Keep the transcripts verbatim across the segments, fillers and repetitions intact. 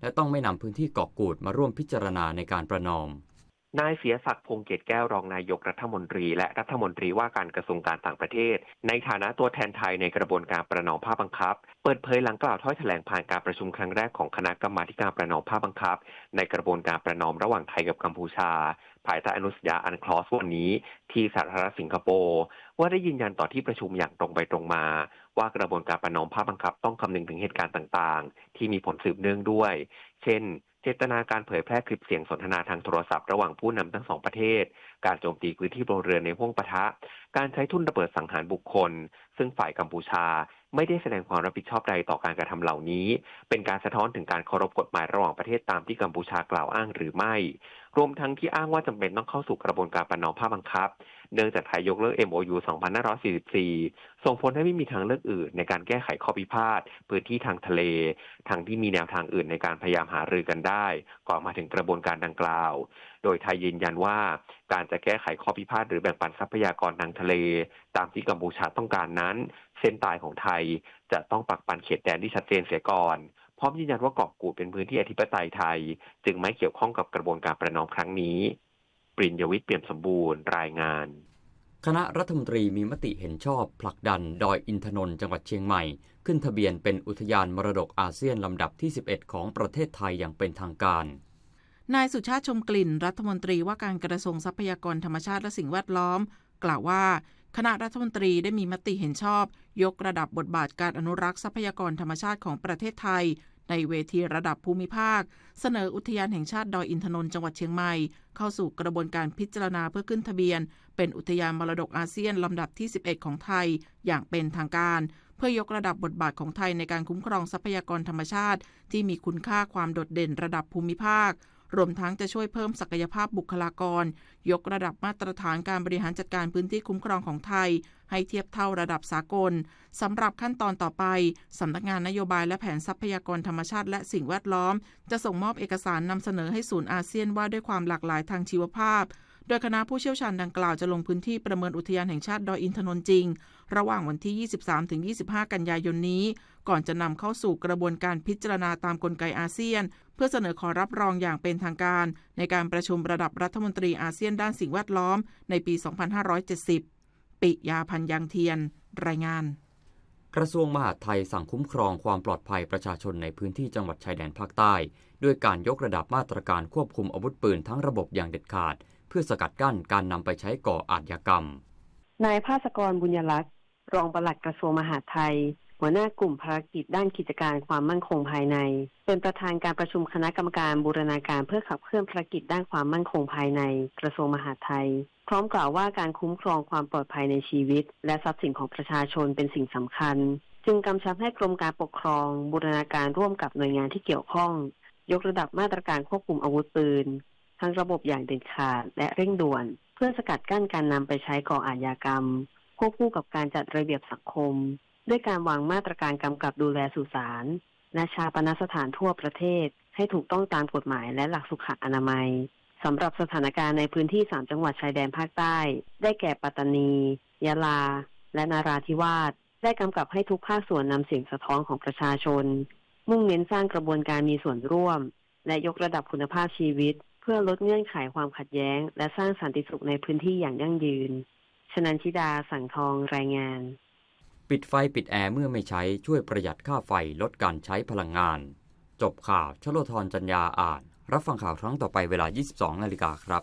และต้องไม่นำพื้นที่เกาะกูดมาร่วมพิจารณาในการประนอมนายเสียศักดิ์พงษ์เกตแก้วรองนายกรัฐมนตรีและรัฐมนตรีว่าการกระทรวงการต่างประเทศในฐานะตัวแทนไทยในกระบวนการประนอมภาคบังคับเปิดเผยหลังกล่าวถ้อยแถลงผ่านการประชุมครั้งแรกของคณะกรรมาธิการประนอมภาคบังคับในกระบวนการประนอมระหว่างไทยกับกัมพูชาภายใต้อนุสัญญาอันคลอสวันนี้ที่สาธารณรัฐสิงคโปร์ว่าได้ยืนยันต่อที่ประชุมอย่างตรงไปตรงมาว่ากระบวนการประนอมภาคบังคับต้องคำนึงถึงเหตุการณ์ต่างๆที่มีผลสืบเนื่องด้วยเช่นเจตนาการเผยแพร่คลิปเสียงสนทนาทางโทรศัพท์ระหว่างผู้นำทั้งสองประเทศการโจมตีพื้นที่พลเรือนในห้วงปะทะการใช้ทุ่นระเบิดสังหารบุคคลซึ่งฝ่ายกัมพูชาไม่ได้แสดงความรับผิดชอบใดต่อการกระทำเหล่านี้เป็นการสะท้อนถึงการเคารพกฎหมายระหว่างประเทศตามที่กัมพูชากล่าวอ้างหรือไม่รวมทั้งที่อ้างว่าจำเป็นต้องเข้าสู่กระบวนการประนอมภาคบังคับเนื่องจากไทยยกเลิก เอ็ม โอ ยู สองพันห้าร้อยสี่สิบสี่ส่งผลให้ไม่มีทางเลือกอื่นในการแก้ไขข้อพิพาทพื้นที่ทางทะเลทั้งที่มีแนวทางอื่นในการพยายามหารือกันได้ก่อนมาถึงกระบวนการดังกล่าวโดยไทยยืนยันว่าการจะแก้ไขข้อพิพาทหรือแบ่งปันทรัพยากรทางทะเลตามที่กัมพูชาต้องการนั้นเส้นตายของไทยจะต้องปักปันเขตแดนที่ชัดเจนเสียก่อนพร้อมยืนยันว่าเกาะกูดเป็นพื้นที่อธิปไตยไทยจึงไม่เกี่ยวข้องกับกระบวนการประนอมครั้งนี้ปริญญวิทย์เปี่ยมสมบูรณ์รายงานคณะรัฐมนตรีมีมติเห็นชอบผลักดันดอยอินทนนท์จังหวัดเชียงใหม่ขึ้นทะเบียนเป็นอุทยานมรดกอาเซียนลำดับที่สิบเอ็ดของประเทศไทยอย่างเป็นทางการนายสุชาติชมกลิ่นรัฐมนตรีว่าการกระทรวงทรัพยากรธรรมชาติและสิ่งแวดล้อมกล่าวว่าคณะรัฐมนตรีได้มีมติเห็นชอบยกระดับบทบาทการอนุรักษ์ทรัพยากรธรรมชาติของประเทศไทยในเวทีระดับภูมิภาคเสนออุทยานแห่งชาติดอยอินทนนท์จังหวัดเชียงใหม่เข้าสู่กระบวนการพิจารณาเพื่อขึ้นทะเบียนเป็นอุทยานมรดกอาเซียนลำดับที่สิบเอ็ดของไทยอย่างเป็นทางการเพื่อยกระดับบทบาทของไทยในการคุ้มครองทรัพยากรธรรมชาติที่มีคุณค่าความโดดเด่นระดับภูมิภาครวมทั้งจะช่วยเพิ่มศักยภาพบุคลากรยกระดับมาตรฐานการบริหารจัดการพื้นที่คุ้มครองของไทยให้เทียบเท่าระดับสากลสำหรับขั้นตอนต่อไปสำนักงานนโยบายและแผนทรัพยากรธรรมชาติและสิ่งแวดล้อมจะส่งมอบเอกสารนำเสนอให้ศูนย์อาเซียนว่าด้วยความหลากหลายทางชีวภาพโดยคณะผู้เชี่ยวชาญดังกล่าวจะลงพื้นที่ประเมินอุทยานแห่งชาติดอยอินทนนท์จริงระหว่างวันที่ ยี่สิบสามถึงยี่สิบห้า กันยายนนี้ก่อนจะนำเข้าสู่กระบวนการพิจารณาตามกลไกอาเซียนเพื่อเสนอขอรับรองอย่างเป็นทางการในการประชุมระดับรัฐมนตรีอาเซียนด้านสิ่งแวดล้อมในปี สองพันห้าร้อยเจ็ดสิบ ปิยาพันธ์ยังเทียนรายงานกระทรวงมหาดไทยสั่งคุ้มครองความปลอดภัยประชาชนในพื้นที่จังหวัดชายแดนภาคใต้ด้วยการยกระดับมาตรการควบคุมอาวุธปืนทั้งระบบอย่างเด็ดขาดเพื่อสกัดกั้นการนำไปใช้ก่ออาชญากรรมนายภาสกรบุญยลักษณ์รองปลัดกระทรวงมหาดไทยหัวหน้ากลุ่มภารกิจด้านกิจการความมั่นคงภายในเป็นประธานการประชุมคณะกรรมการบูรณาการเพื่อขับเคลื่อนภารกิจด้านความมั่นคงภายในกระทรวงมหาดไทยพร้อมกล่าวว่าการคุ้มครองความปลอดภัยในชีวิตและทรัพย์สินของประชาชนเป็นสิ่งสำคัญจึงกำชับให้กรมการปกครองบูรณาการร่วมกับหน่วยงานที่เกี่ยวข้องยกระดับมาตรการควบคุมอาวุธปืนทั้งระบบอย่างเด็ดขาดและเร่งด่วนเพื่อสกัดกั้นการนำไปใช้ก่ออาชญากรรมควบคู่กับการจัดระเบียบสังคมด้วยการวางมาตรการกำกับดูแลสุสานและฌาปนสถานทั่วประเทศให้ถูกต้องตามกฎหมายและหลักสุขอนามัยสำหรับสถานการณ์ในพื้นที่สามจังหวัดชายแดนภาคใต้ได้แก่ปัตตานียะลาและนราธิวาสได้กำกับให้ทุกภาคส่วนนำเสียงสะท้อนของประชาชนมุ่งเน้นสร้างกระบวนการมีส่วนร่วมและยกระดับคุณภาพชีวิตเพื่อลดเงื่อนไขความขัดแย้งและสร้างสันติสุขในพื้นที่อย่างยั่งยืนชนันชิดาสังทองรายงานปิดไฟปิดแอร์เมื่อไม่ใช้ช่วยประหยัดค่าไฟลดการใช้พลังงานจบข่าวชโลธรจัญญาอ่านรับฟังข่าวครั้งต่อไปเวลา ยี่สิบสองนาฬิกาครับ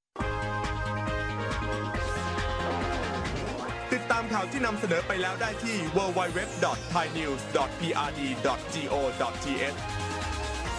ติดตามข่าวที่นำเสนอไปแล้วได้ที่ ดับเบิลยู ดับเบิลยู ดับเบิลยู ดอท ไทยนิวส์ ดอท พี อาร์ ดี ดอท โก ดอท ที เอช